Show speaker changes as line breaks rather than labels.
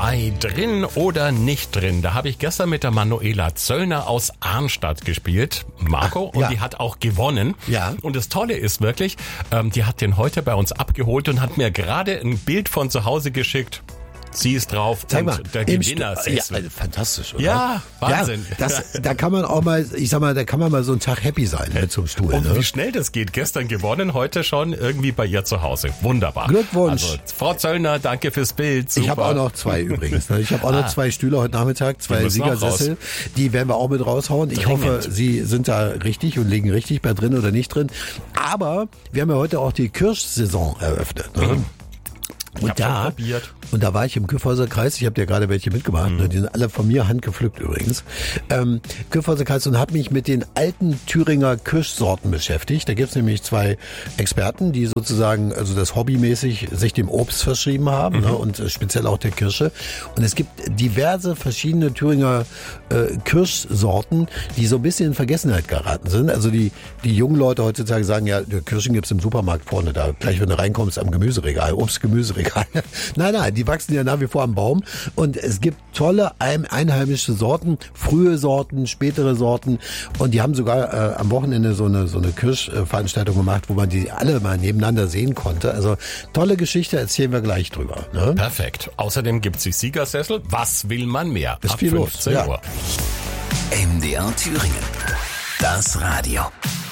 bei Drin oder nicht drin. Da habe ich gestern mit der Manuela Zöllner aus Arnstadt gespielt, Marco, und die hat auch gewonnen.
Ja.
Und das Tolle ist wirklich, die hat den heute bei uns abgeholt und hat mir gerade ein Bild von zu Hause geschickt. Sie ist drauf.
Zeig
und
mal,
der Gewinner
also fantastisch, oder?
Ja, Wahnsinn.
Ja, da kann man auch mal, ich sag mal, da kann man mal so einen Tag happy sein mit so einem Stuhl.
Und
ne?
wie schnell das geht. Gestern gewonnen, heute schon irgendwie bei ihr zu Hause. Wunderbar.
Glückwunsch.
Also, Frau Zöllner, danke fürs Bild. Super.
Ich habe auch noch 2 übrigens. Ne? Ich habe auch noch 2 Stühle heute Nachmittag, 2 Siegersessel. Die werden wir auch mit raushauen. Ich hoffe, Sie sind da richtig und liegen richtig bei drin oder nicht drin. Aber wir haben ja heute auch die Kirschsaison eröffnet. Ne? Und da war ich im Kyffhäuser Kreis, ich habe dir gerade welche mitgebracht, die sind alle von mir handgepflückt übrigens. Kyffhäuser Kreis, und habe mich mit den alten Thüringer Kirschsorten beschäftigt. Da gibt's nämlich 2 Experten, die sozusagen, also das hobbymäßig sich dem Obst verschrieben haben, ne, und speziell auch der Kirsche. Und es gibt diverse verschiedene Thüringer Kirschsorten, die so ein bisschen in Vergessenheit geraten sind. Also die jungen Leute heutzutage sagen, ja, Kirschen gibt's im Supermarkt vorne da, gleich wenn du reinkommst am Gemüseregal, Obst-Gemüseregal. Nein, die wachsen ja nach wie vor am Baum. Und es gibt tolle einheimische Sorten, frühe Sorten, spätere Sorten. Und die haben sogar am Wochenende so eine Kirschveranstaltung gemacht, wo man die alle mal nebeneinander sehen konnte. Also tolle Geschichte, erzählen wir gleich drüber. Ne?
Perfekt. Außerdem gibt's die Siegersessel. Was will man mehr?
Ist
Ab
viel
15
los.
Uhr.
MDR Thüringen. Das Radio.